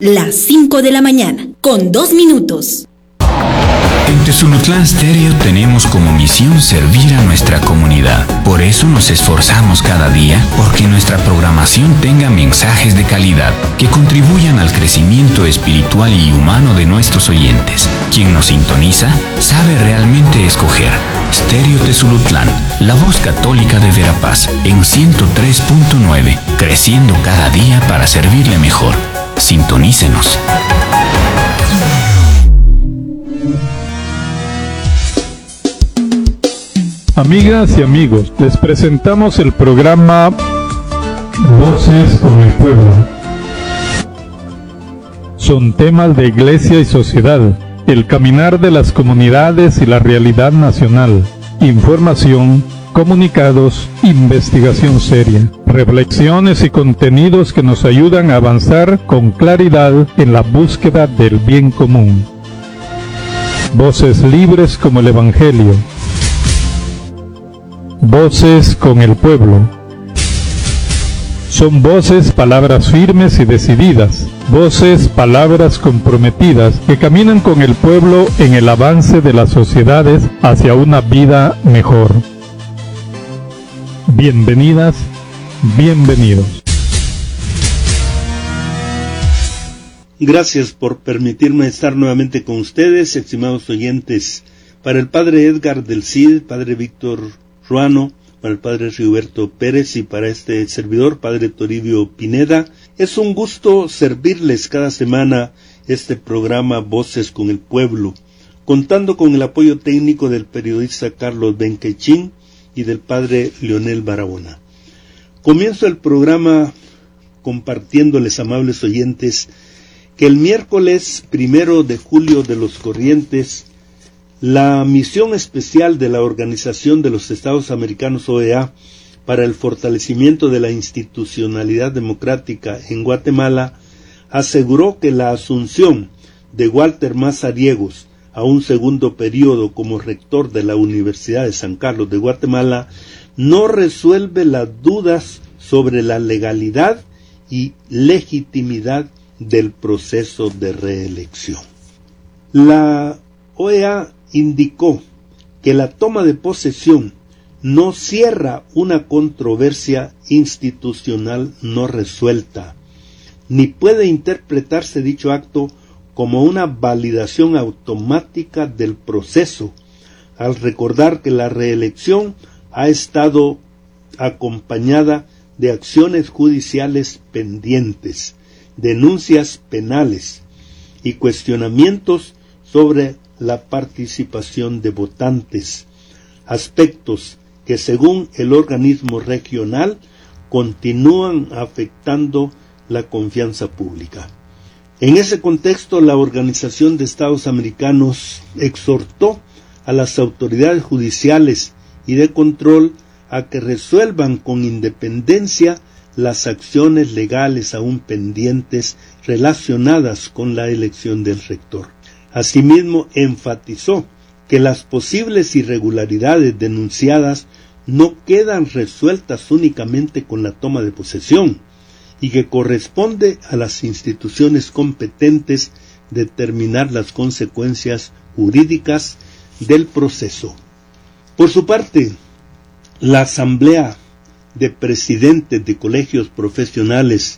las 5 de la mañana, con 2 minutos. En Tezulutlán Stereo tenemos como misión servir a nuestra comunidad. Por eso nos esforzamos cada día porque nuestra programación tenga mensajes de calidad que contribuyan al crecimiento espiritual y humano de nuestros oyentes. Quien nos sintoniza sabe realmente escoger. Stereo Tezulutlán, la voz católica de Verapaz, en 103.9, creciendo cada día para servirle mejor. Sintonícenos. Amigas y amigos, les presentamos el programa Voces con el Pueblo. Son temas de iglesia y sociedad, el caminar de las comunidades y la realidad nacional, información, comunicados, investigación seria, reflexiones y contenidos que nos ayudan a avanzar con claridad en la búsqueda del bien común. Voces libres como el Evangelio. Voces con el pueblo. Son voces, palabras firmes y decididas, voces, palabras comprometidas que caminan con el pueblo en el avance de las sociedades hacia una vida mejor. Bienvenidas, bienvenidos. Gracias por permitirme estar nuevamente con ustedes, estimados oyentes. Para el Padre Edgar del Cid, Padre Víctor Ruano, para el Padre Rigoberto Pérez y para este servidor, Padre Toribio Pineda, es un gusto servirles cada semana este programa Voces con el Pueblo, contando con el apoyo técnico del periodista Carlos Benquechín y del Padre Leonel Barahona. Comienzo el programa compartiéndoles, amables oyentes, que el miércoles 1 de julio de los corrientes, la misión especial de la Organización de los Estados Americanos OEA para el fortalecimiento de la institucionalidad democrática en Guatemala aseguró que la asunción de Walter Mazariegos a un segundo periodo como rector de la Universidad de San Carlos de Guatemala no resuelve las dudas sobre la legalidad y legitimidad del proceso de reelección. La OEA indicó que la toma de posesión no cierra una controversia institucional no resuelta, ni puede interpretarse dicho acto como una validación automática del proceso, al recordar que la reelección ha estado acompañada de acciones judiciales pendientes, denuncias penales y cuestionamientos sobre la participación de votantes, aspectos que según el organismo regional continúan afectando la confianza pública. En ese contexto, la Organización de Estados Americanos exhortó a las autoridades judiciales y de control a que resuelvan con independencia las acciones legales aún pendientes relacionadas con la elección del rector. Asimismo, enfatizó que las posibles irregularidades denunciadas no quedan resueltas únicamente con la toma de posesión y que corresponde a las instituciones competentes determinar las consecuencias jurídicas del proceso. Por su parte, la Asamblea de Presidentes de Colegios Profesionales,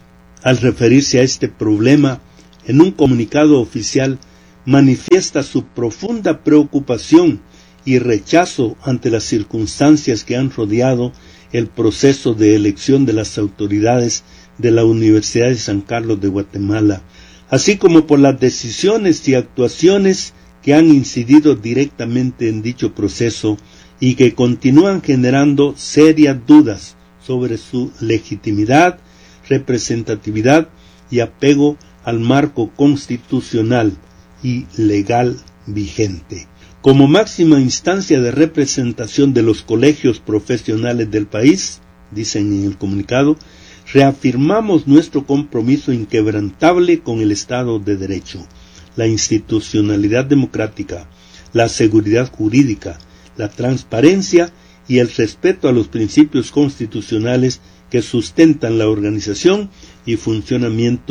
al referirse a este problema, en un comunicado oficial, manifiesta su profunda preocupación y rechazo ante las circunstancias que han rodeado el proceso de elección de las autoridades de la Universidad de San Carlos de Guatemala, así como por las decisiones y actuaciones que han incidido directamente en dicho proceso y que continúan generando serias dudas sobre su legitimidad, representatividad y apego al marco constitucional y legal vigente. Como máxima instancia de representación de los colegios profesionales del país, dicen en el comunicado, reafirmamos nuestro compromiso inquebrantable con el Estado de Derecho, la institucionalidad democrática, la seguridad jurídica, la transparencia y el respeto a los principios constitucionales que sustentan la organización y funcionamiento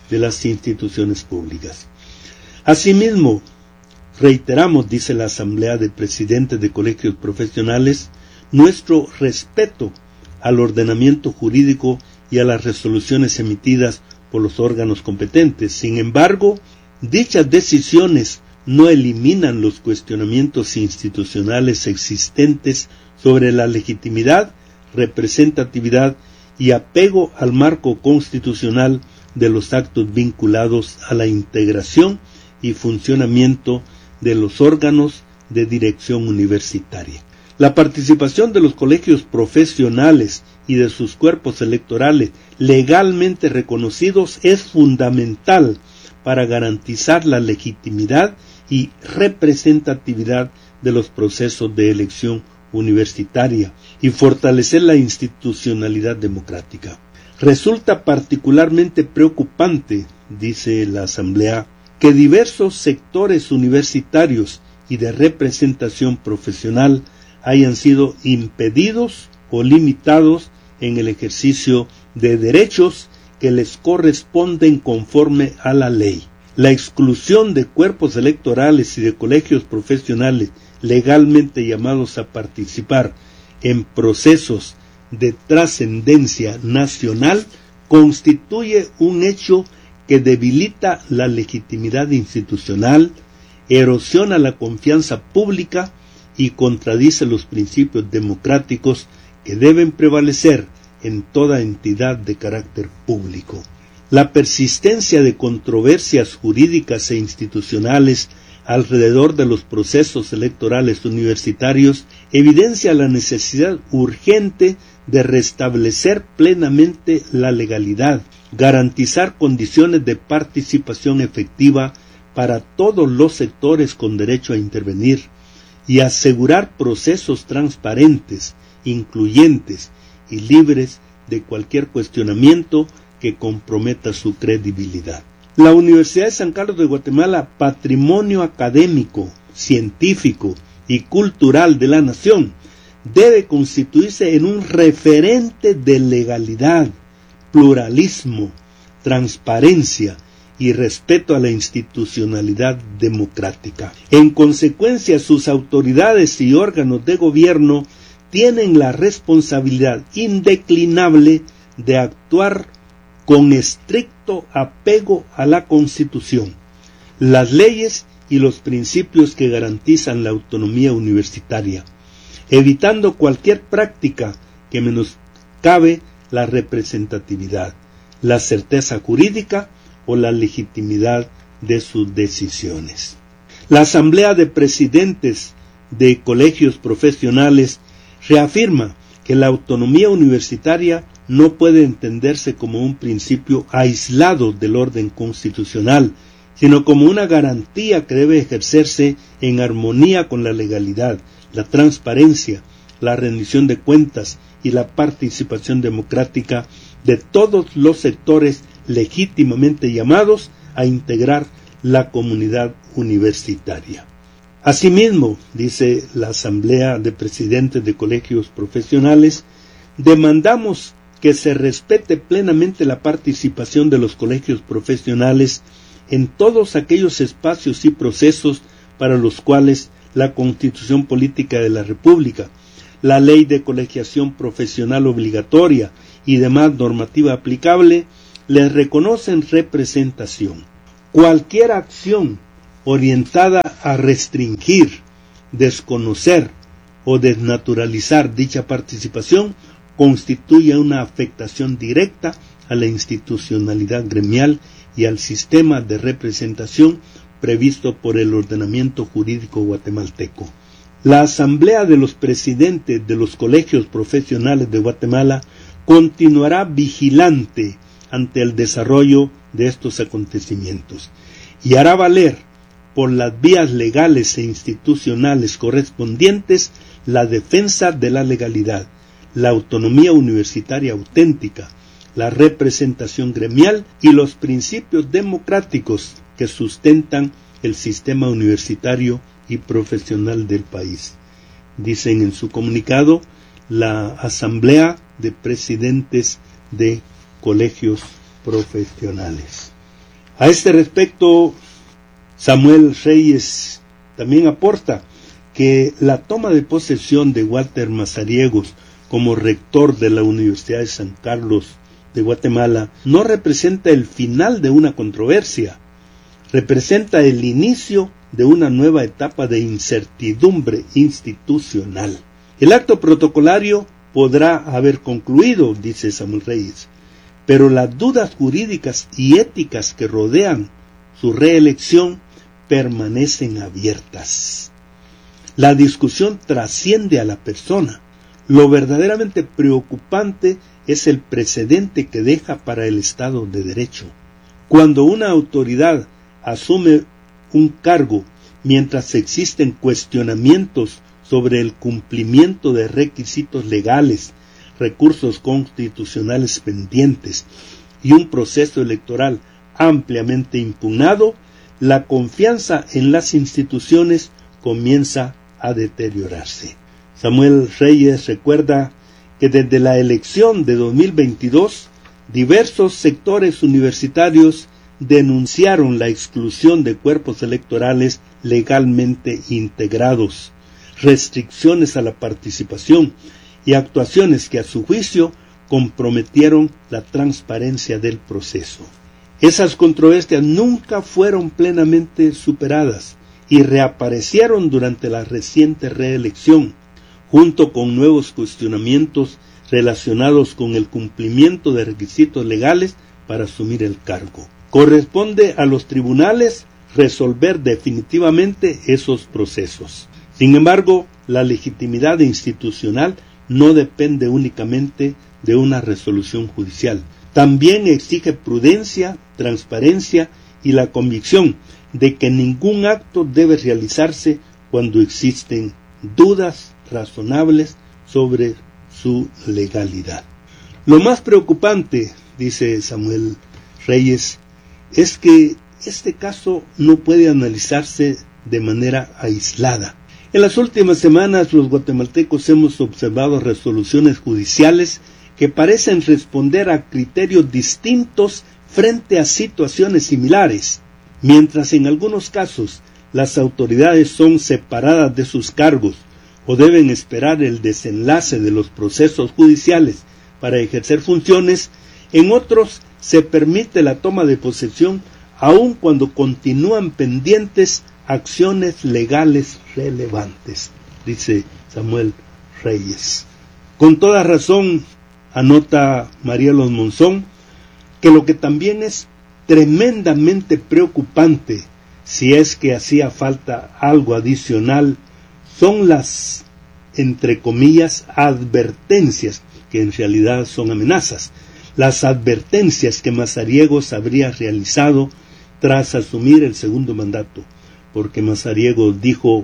de las instituciones públicas. Asimismo, reiteramos, dice la Asamblea de Presidentes de Colegios Profesionales, nuestro respeto al ordenamiento jurídico y a las resoluciones emitidas por los órganos competentes. Sin embargo, dichas decisiones no eliminan los cuestionamientos institucionales existentes sobre la legitimidad, representatividad y apego al marco constitucional de los actos vinculados a la integración y funcionamiento de los órganos de dirección universitaria. La participación de los colegios profesionales y de sus cuerpos electorales legalmente reconocidos es fundamental para garantizar la legitimidad y representatividad de los procesos de elección universitaria y fortalecer la institucionalidad democrática. Resulta particularmente preocupante, dice la Asamblea, que diversos sectores universitarios y de representación profesional hayan sido impedidos o limitados en el ejercicio de derechos que les corresponden conforme a la ley. La exclusión de cuerpos electorales y de colegios profesionales legalmente llamados a participar en procesos de trascendencia nacional constituye un hecho que debilita la legitimidad institucional, erosiona la confianza pública y contradice los principios democráticos que deben prevalecer en toda entidad de carácter público. La persistencia de controversias jurídicas e institucionales alrededor de los procesos electorales universitarios evidencia la necesidad urgente de restablecer plenamente la legalidad, garantizar condiciones de participación efectiva para todos los sectores con derecho a intervenir y asegurar procesos transparentes, incluyentes y libres de cualquier cuestionamiento que comprometa su credibilidad. La Universidad de San Carlos de Guatemala, patrimonio académico, científico y cultural de la nación, debe constituirse en un referente de legalidad, pluralismo, transparencia y respeto a la institucionalidad democrática. En consecuencia, sus autoridades y órganos de gobierno tienen la responsabilidad indeclinable de actuar con estricto apego a la Constitución, las leyes y los principios que garantizan la autonomía universitaria, evitando cualquier práctica que menoscabe la representatividad, la certeza jurídica o la legitimidad de sus decisiones. La Asamblea de Presidentes de Colegios Profesionales reafirma que la autonomía universitaria no puede entenderse como un principio aislado del orden constitucional, sino como una garantía que debe ejercerse en armonía con la legalidad, la transparencia, la rendición de cuentas y la participación democrática de todos los sectores legítimamente llamados a integrar la comunidad universitaria. Asimismo, dice la Asamblea de Presidentes de Colegios Profesionales, demandamos que se respete plenamente la participación de los colegios profesionales en todos aquellos espacios y procesos para los cuales la Constitución Política de la República, la Ley de Colegiación Profesional Obligatoria y demás normativa aplicable les reconocen representación. Cualquier acción orientada a restringir, desconocer o desnaturalizar dicha participación constituye una afectación directa a la institucionalidad gremial y al sistema de representación previsto por el ordenamiento jurídico guatemalteco. La Asamblea de los Presidentes de los Colegios Profesionales de Guatemala continuará vigilante ante el desarrollo de estos acontecimientos y hará valer por las vías legales e institucionales correspondientes la defensa de la legalidad, la autonomía universitaria auténtica, la representación gremial y los principios democráticos que sustentan el sistema universitario y profesional del país. Dicen en su comunicado la Asamblea de Presidentes de Colegios Profesionales. A este respecto, Samuel Reyes también aporta que la toma de posesión de Walter Mazariegos como rector de la Universidad de San Carlos de Guatemala no representa el final de una controversia, representa el inicio de una nueva etapa de incertidumbre institucional. El acto protocolario podrá haber concluido, dice Samuel Reyes, pero las dudas jurídicas y éticas que rodean su reelección permanecen abiertas. La discusión trasciende a la persona. Lo verdaderamente preocupante es el precedente que deja para el Estado de Derecho. Cuando una autoridad asume un cargo mientras existen cuestionamientos sobre el cumplimiento de requisitos legales, recursos constitucionales pendientes y un proceso electoral ampliamente impugnado, la confianza en las instituciones comienza a deteriorarse. Samuel Reyes recuerda que desde la elección de 2022, diversos sectores universitarios denunciaron la exclusión de cuerpos electorales legalmente integrados, restricciones a la participación y actuaciones que a su juicio comprometieron la transparencia del proceso. Esas controversias nunca fueron plenamente superadas y reaparecieron durante la reciente reelección, junto con nuevos cuestionamientos relacionados con el cumplimiento de requisitos legales para asumir el cargo. Corresponde a los tribunales resolver definitivamente esos procesos. Sin embargo, la legitimidad institucional no depende únicamente de una resolución judicial. También exige prudencia, transparencia y la convicción de que ningún acto debe realizarse cuando existen dudas razonables sobre su legalidad. Lo más preocupante, dice Samuel Reyes, es que este caso no puede analizarse de manera aislada. En las últimas semanas los guatemaltecos hemos observado resoluciones judiciales que parecen responder a criterios distintos frente a situaciones similares, mientras en algunos casos las autoridades son separadas de sus cargos o deben esperar el desenlace de los procesos judiciales para ejercer funciones, en otros se permite la toma de posesión aun cuando continúan pendientes acciones legales relevantes, dice Samuel Reyes. Con toda razón, anota Marielos Monzón, que lo que también es tremendamente preocupante, si es que hacía falta algo adicional, son las, entre comillas, advertencias, que en realidad son amenazas, las advertencias que Mazariegos habría realizado tras asumir el segundo mandato, porque Mazariegos dijo: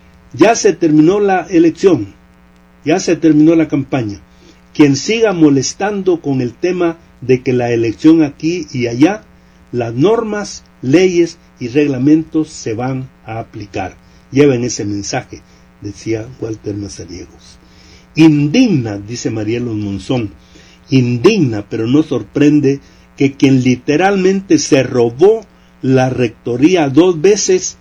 ya se terminó la elección, ya se terminó la campaña, quien siga molestando con el tema de que la elección aquí y allá, las normas, leyes y reglamentos se van a aplicar. Lleven ese mensaje, decía Walter Mazariegos. Indigna, dice Marielos Monzón, indigna, pero no sorprende que quien literalmente se robó la rectoría 2 veces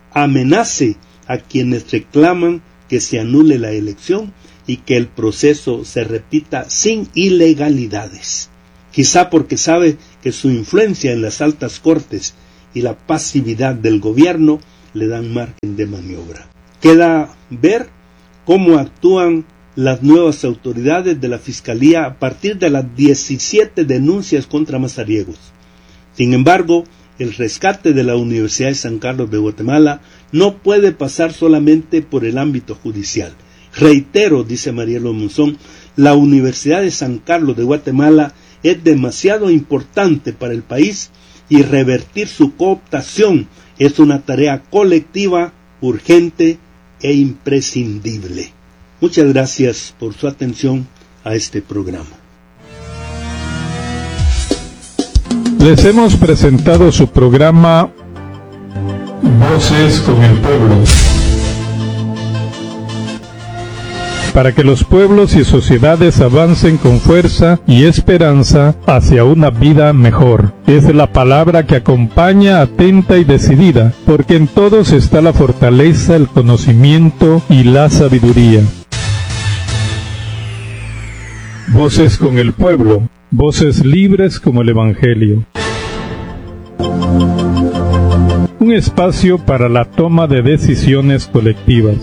amenace a quienes reclaman que se anule la elección y que el proceso se repita sin ilegalidades. Quizá porque sabe que su influencia en las altas cortes y la pasividad del gobierno le dan margen de maniobra. Queda ver cómo actúan las nuevas autoridades de la Fiscalía a partir de las 17 denuncias contra Mazariegos. Sin embargo, el rescate de la Universidad de San Carlos de Guatemala no puede pasar solamente por el ámbito judicial. Reitero, dice Marielos Monzón, la Universidad de San Carlos de Guatemala es demasiado importante para el país y revertir su cooptación es una tarea colectiva, urgente e imprescindible. Muchas gracias por su atención a este programa. Les hemos presentado su programa Voces con el Pueblo. para que los pueblos y sociedades avancen con fuerza y esperanza hacia una vida mejor. Es la palabra que acompaña atenta y decidida, porque en todos está la fortaleza, el conocimiento y la sabiduría. Voces con el pueblo, voces libres como el Evangelio. Un espacio para la toma de decisiones colectivas.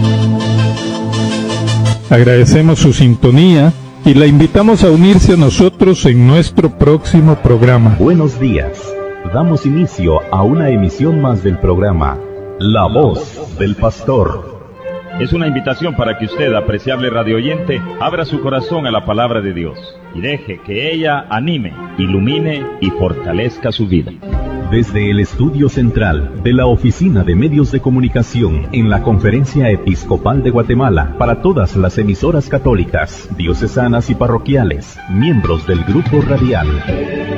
Agradecemos su sintonía y la invitamos a unirse a nosotros en nuestro próximo programa. Buenos días. Damos inicio a una emisión más del programa La Voz del Pastor. Es una invitación para que usted, apreciable radioyente, abra su corazón a la palabra de Dios y deje que ella anime, ilumine y fortalezca su vida. Desde el estudio central de la Oficina de Medios de Comunicación en la Conferencia Episcopal de Guatemala, para todas las emisoras católicas, diocesanas y parroquiales, miembros del Grupo Radial.